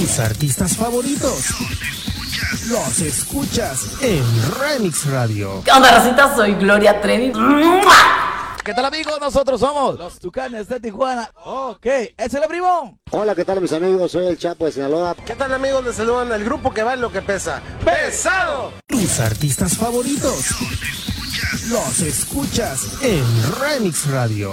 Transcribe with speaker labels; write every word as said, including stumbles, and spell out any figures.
Speaker 1: Tus artistas favoritos los escuchas en Remix Radio.
Speaker 2: ¿Qué onda, racita? Soy Gloria Trevi.
Speaker 3: ¿Qué tal, amigos? Nosotros somos los Tucanes de Tijuana. Ok, ¿es el primo?
Speaker 4: Hola, ¿qué tal, mis amigos? Soy el Chapo de Sinaloa.
Speaker 5: ¿Qué tal, amigos? Les saludan el grupo que vale lo que pesa. ¡Pesado!
Speaker 1: Tus artistas favoritos los escuchas en Remix Radio.